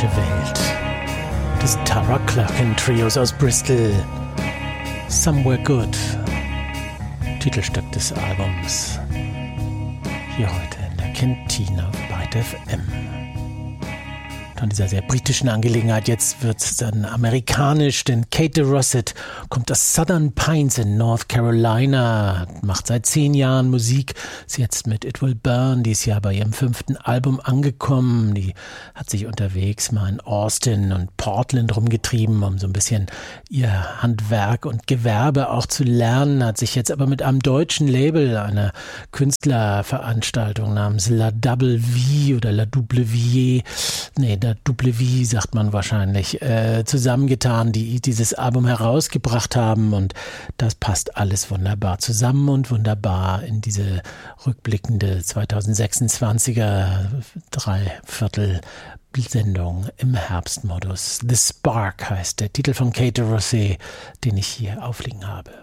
musikalische Welt des Tara Clarkin Trios aus Bristol. Somewhere Good, Titelstück des Albums. Hier heute in der Kantine auf Byte FM. Von dieser sehr britischen Angelegenheit, jetzt wird es dann amerikanisch, denn Kate DeRosset kommt aus Southern Pines in North Carolina, macht seit 10 Jahren Musik, ist jetzt mit It Will Burn dieses Jahr bei ihrem 5. Album angekommen. Die hat sich unterwegs mal in Austin und Portland rumgetrieben, um so ein bisschen ihr Handwerk und Gewerbe auch zu lernen, hat sich jetzt aber mit einem deutschen Label, einer Künstlerveranstaltung namens La Double V oder La Double V, der W sagt man wahrscheinlich, zusammengetan, die dieses Album herausgebracht haben, und das passt alles wunderbar zusammen und wunderbar in diese rückblickende 2026er Dreiviertel-Sendung im Herbstmodus. The Spark heißt der Titel von Kate DeRosset, den ich hier aufliegen habe.